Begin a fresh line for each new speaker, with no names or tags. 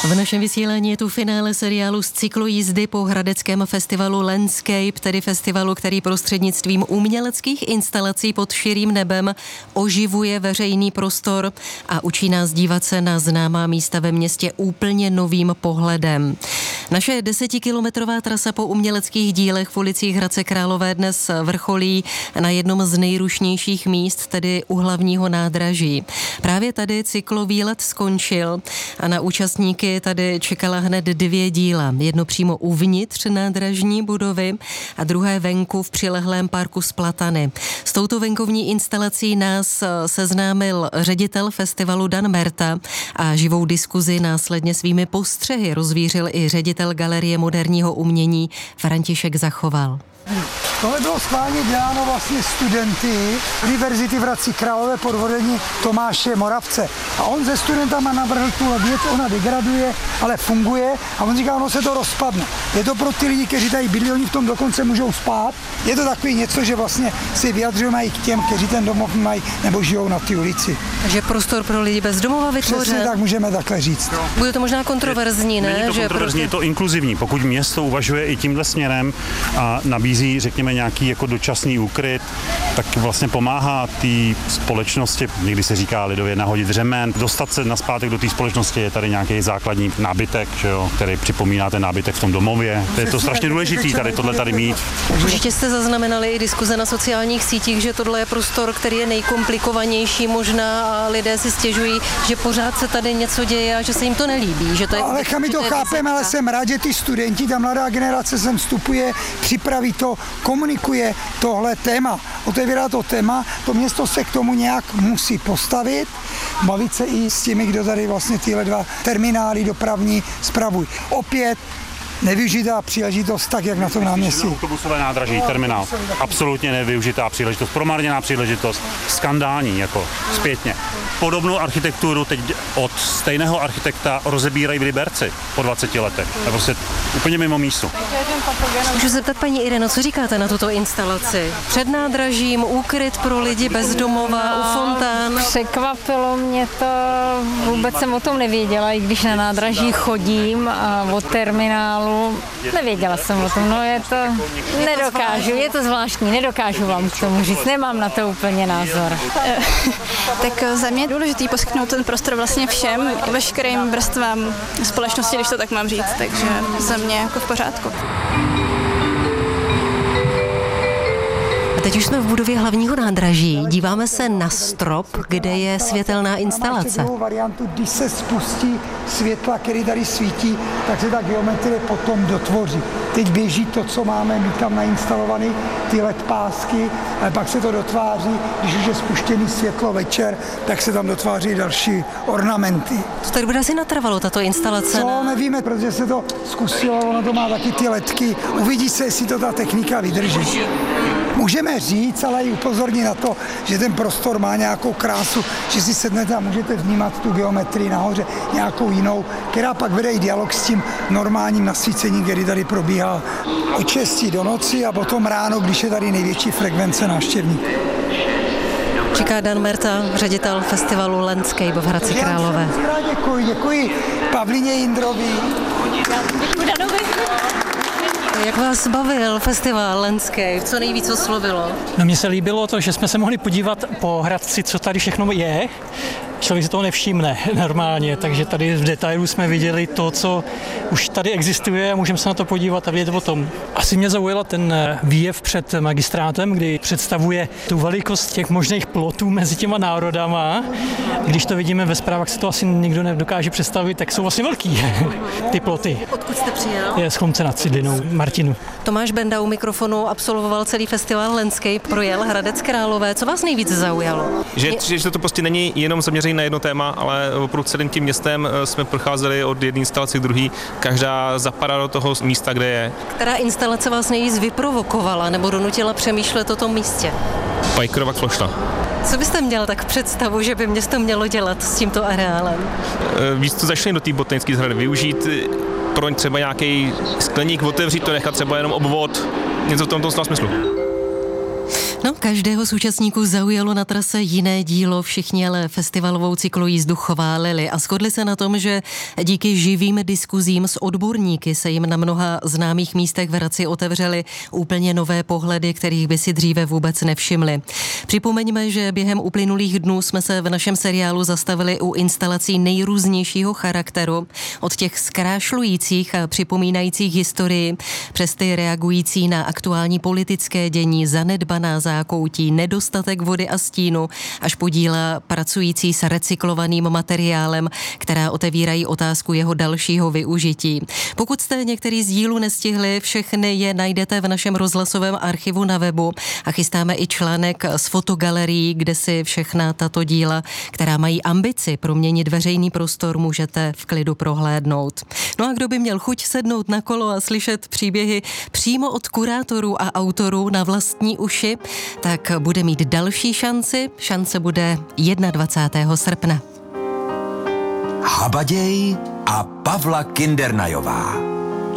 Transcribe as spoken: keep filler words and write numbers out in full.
V našem vysílání je tu finále seriálu z cyklojízdy po hradeckém festivalu Landscape, tedy festivalu, který prostřednictvím uměleckých instalací pod širým nebem oživuje veřejný prostor a učí nás dívat se na známá místa ve městě úplně novým pohledem. Naše desetikilometrová trasa po uměleckých dílech v ulicích Hradce Králové dnes vrcholí na jednom z nejrušnějších míst, tedy u hlavního nádraží. Právě tady cyklovýlet skončil a na účastníky tady čekala hned dvě díla. Jedno přímo uvnitř nádražní budovy a druhé venku v přilehlém parku z Platany. S touto venkovní instalací nás seznámil ředitel festivalu Dan Merta a živou diskuzi následně svými postřehy rozvířil i ředitel Galerie moderního umění František Zachoval.
Tohle bylo schválně děláno vlastně studenty Univerzity v Hradci Králové pod vedením Tomáše Moravce. A on se studentama navrhl tu věc, ona degraduje, ale funguje a on říká, ono se to rozpadne. Je to pro ty lidi, kteří tady bydlí, oni v tom dokonce můžou spát. Je to takový něco, že vlastně si vyjadřují k těm, kteří ten domov mají nebo žijou na té ulici.
Takže prostor pro lidi bez domova vytvořen.
Přesně tak můžeme takhle říct.
Bude to možná kontroverzní, ne?
Není to kontroverzní, je to inkluzivní. Pokud město uvažuje i tímhle směrem a nabízí, řekněme, nějaký jako dočasný úkryt, tak vlastně pomáhá té společnosti, někdy se říká lidově nahodit řemen, dostat se naspátek do té společnosti, je tady nějaký základní nábytek, že jo, který připomíná ten nábytek v tom domově. To je to strašně důležitý tady tohle tady mít.
Určitě jste zaznamenali i diskuze na sociálních sítích, že tohle je prostor, který je nejkomplikovanější možná a lidé si stěžují, že pořád se tady něco děje a že se jim to nelíbí. Že to je
ale my to chápeme, ale jsem rád, že ty studenti, ta mladá generace sem vstupuje, připraví to, komunikuje tohle téma, otevírá to téma, to město se k tomu nějak musí postavit, bavit se i s těmi, kdo tady vlastně tyhle dva terminály dopravní spravují. Opět nevyužitá příležitost, tak jak na tom náměstí.
Autobusové nádraží, terminál. Absolutně nevyužitá příležitost, promarněná příležitost, skandální jako zpětně. Podobnou architekturu teď od stejného architekta rozebírají v Liberci po dvaceti letech. To je prostě úplně mimo mísu.
Můžu zeptat paní Ireno, co říkáte na tuto instalaci? Před nádražím, úkryt pro lidi bez domova, no, u fontán.
Překvapilo mě to, vůbec jsem o tom nevěděla, i když na nádraží chodím a od terminálu, nevěděla jsem o tom, no je to, nedokážu, je to zvláštní, nedokážu vám k tomu říct, nemám na to úplně názor.
Tak za mě je důležitý poskytnout ten prostor vlastně všem, veškerým vrstvám společnosti, když to tak mám říct, takže za mě jako v pořádku.
A teď už jsme v budově hlavního nádraží. Díváme se na strop, kde je světelná instalace.
Druhou variantu, když se spustí světla, který tady svítí, tak se ta geometrie potom dotvoří. Teď běží to, co máme my tam nainstalovaný, ty el é dé pásky, ale pak se to dotváří, když už je spuštěný světlo večer, tak se tam dotváří další ornamenty.
To tady bude asi natrvalo, tato instalace?
Co, nevíme, protože se to zkusilo, ono to má taky ty ledky. Uvidí se, jestli to ta technika vydrží. Můžeme říct, ale i upozornit na to, že ten prostor má nějakou krásu, že si sednete a můžete vnímat tu geometrii nahoře nějakou jinou, která pak vede i dialog s tím normálním nasvícením, který tady probíhá od šesti do noci a potom ráno, když je tady největší frekvence návštěvníků.
Říká Dan Merta, ředitel festivalu Landscape v Hradci Králové.
Děkuji, děkuji Pavlině Jindrovi.
Děkuji Danovi.
Jak vás bavil festival Landscape? Co nejvíc oslovilo?
No, mně se líbilo to, že jsme se mohli podívat po Hradci, co tady všechno je. Člověk si toho nevšimne normálně, takže tady v detailu jsme viděli to, co už tady existuje a můžeme se na to podívat a vědět o tom. Asi mě zaujala ten výjev před magistrátem, kdy představuje tu velikost těch možných plotů mezi těma národama. Když to vidíme ve zprávách, se to asi nikdo nedokáže představit, tak jsou vlastně velký ty ploty.
Odkud jste přijel?
Je z Chlumce nad Cidlinou, Martinu.
Tomáš Benda u mikrofonu absolvoval celý festival Landscape, projel Hradec Králové. Co vás nejvíc zaujalo?
Že, že, že to prostě není jenom zaměřené na jedno téma, ale opravdu celým tím městem jsme procházeli od jedné instalace k druhé. Každá zapadá do toho místa, kde je.
Která instalace vás nejvíc vyprovokovala nebo donutila přemýšlet o tom místě?
Pajkrova klošta.
Co byste měl tak představu, že by město mělo dělat s tímto areálem?
Víc to začne do té botanické zahrady využít, pro třeba nějaký skleník otevřít, to nechat třeba jenom obvod, něco v tomto smyslu.
No, každého z účastníků zaujalo na trase jiné dílo, všichni ale festivalovou cyklojízdu chválili a shodli se na tom, že díky živým diskuzím s odborníky se jim na mnoha známých místech v Hradci otevřely úplně nové pohledy, kterých by si dříve vůbec nevšimli. Připomeňme, že během uplynulých dnů jsme se v našem seriálu zastavili u instalací nejrůznějšího charakteru, od těch zkrášlujících a připomínajících historii přes ty reagující na aktuální politické dění, zanedbaná zákoutí, nedostatek vody a stínu, až po díla pracující s recyklovaným materiálem, která otevírají otázku jeho dalšího využití. Pokud jste některý z dílů nestihli, všechny je najdete v našem rozhlasovém archivu na webu a chystáme i článek z fotogalerií, kde si všechna tato díla, která mají ambici proměnit veřejný prostor, můžete v klidu prohlédnout. No a kdo by měl chuť sednout na kolo a slyšet příběhy přímo od kurátorů a autorů na vlastní uši, tak bude mít další šanci. Šance bude dvacátého prvního srpna.
Habaděj a Pavla Kindernajová.